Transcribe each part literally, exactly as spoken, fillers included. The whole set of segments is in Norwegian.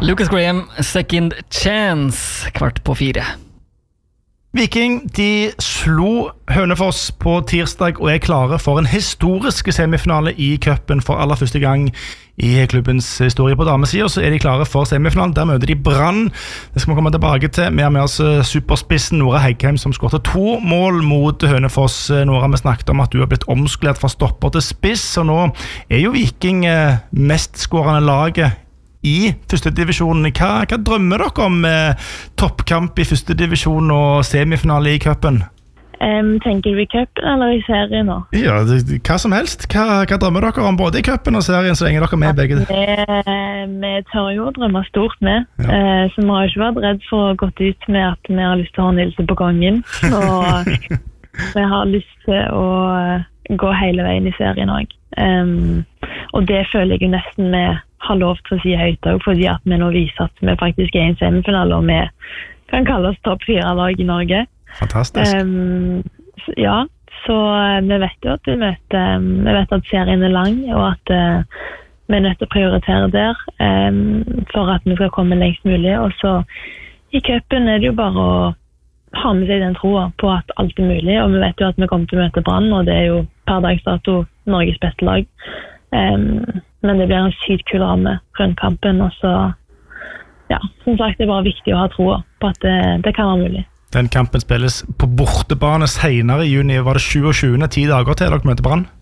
Lucas Graham, Second Chance, kvart på fire. Viking, de slo Hønefoss på tirsdag og er klare for en historisk semifinale i cupen for aller første gang i klubbens historie. På damesiden så er de klare for semifinalen. Der møter de Brann. Det skal vi komme tilbake til. Vi har med oss superspissen Nora Heggheim, som skåret to mål mot Hønefoss. Nora, vi snakket om at du har blitt omskolert fra stopper til spiss, og nå er jo Viking mestskårende laget i første divisjon. Hva, hva drømmer dere om eh, toppkamp i første divisjon og semifinale i cupen? Um, tenker du i cupen eller i serien nå? Ja, det, hva som helst. Hva, hva drømmer dere om både i cupen og serien, så lenge dere er med begge? Vi, vi tør jo å drømme stort med, ja. uh, så vi har jo ikke vært redd for å gått ut med at vi har lyst til å ha Nilse på gangen, og vi har lyst til å gå hele veien i serien også. Um, og det føler jeg jo nesten med har lov til å si høyt også, fordi at vi nå viser at vi faktisk er i en semifinale, og vi kan kalle oss topp fire lag i Norge. Fantastisk. Um, så, ja, så vi vet jo at vi møter, vi vet at serien er lang, og at uh, vi er nødt til å prioritere der um, for at vi skal komme lengst mulig. Og så i cupen er det jo bare å ha med seg den troen på at alt er mulig, og vi vet jo at vi kommer til å møte Brann, og det er jo per dags dato Norges beste lag. Um, men det blir en sykt kul ramme rundt kampen, og så ja, som sagt, det er bare viktig å ha tro på at det, det kan være mulig. Den kampen spilles på bortebane senere i juni. Var det tjueåtte, ti dager til dere møter Brann?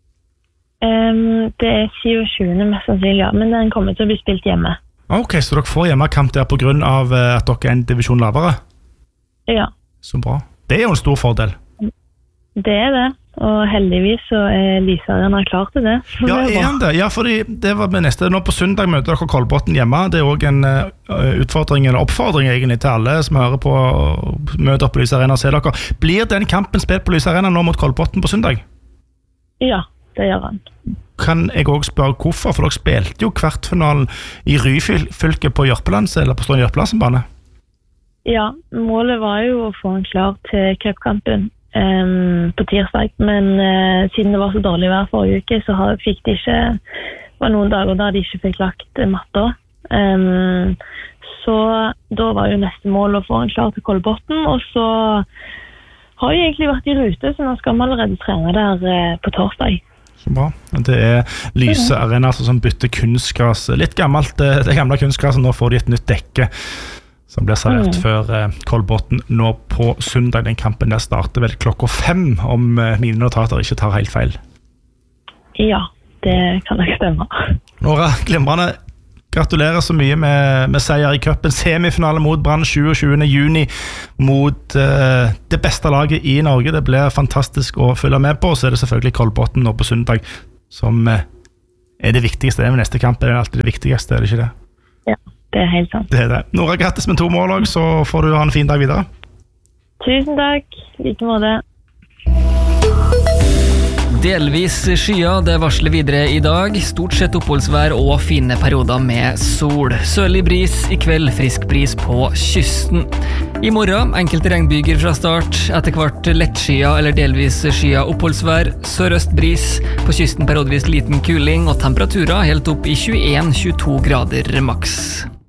Um, det er tjueåtte mest sannsynlig, ja, men den kommer til å bli spilt hjemme. Ok, så dere får hjemmekamp der på grunn av at dere er en divisjon lavere? Ja. Så bra. Det er jo en stor fordel. Det er det. Og heldigvis så er Lisa Arena klar til det. Ja, er det? Ja, fordi det var med neste. Nå på søndag møter dere Kolbotn hjemme. Det er også en uh, utfordring, eller oppfordring egentlig til alle som hører på og møter opp på Lisa Arena og ser dere. Blir den kampen spilt på Lisa Arena nå mot Kolbotn på søndag? Ja, det gjør han. Kan jeg også spørre hvorfor? For dere spilte jo kvartfinalen i Ryfylke på Jørpelands, eller på Stående Jørpelands bane. Ja, målet var jo å få en klar til cupkampen. Um, på tirsdag, men uh, siden det var så dårlig vær forrige uke, så har, fikk de ikke var noen dager der de ikke fikk lagt matta. Um, så da var jo neste mål å få en klar til Kolbotn, og så har jeg egentlig vært i rute, så nå skal vi allerede trene der uh, på torsdag. Så bra. Det er Lyse Arena som bytter kunstgras. Litt gammelt, det gamle kunstgraset, nå får de et nytt dekke som blir servert mm. før eh, Kolbotn nå på søndag. Den kampen der starter vel klokka fem, om eh, mine notater ikke tar helt feil. Ja, det kan nok stemme. Nora, glimrende. Gratulerer så mye med, med seier i cupen. Semifinale mot Brann tjueåtte juni mot eh, det beste laget i Norge. Det blir fantastisk å følge med på. Så er det selvfølgelig Kolbotn nå på søndag som eh, er det viktigste. Det er neste kamp, det er alltid det viktigste, er det ikke det? Ja. Det er helt sant. Det er det. Nora, grattis med to mål, så får du ha en fin dag videre. Tusen takk. Like måte. Delvis skyer, det varsler videre i dag. Stort sett oppholdsvær og fine perioder med sol. Sørlig bris i kveld, frisk bris på kysten. I morgen, enkelte regnbyger fra start. Etter hvert lettskyer eller delvis skyer oppholdsvær. Sørøst bris, på kysten periodvis liten kuling, og temperaturer helt opp i tjueen til tjueto grader maks.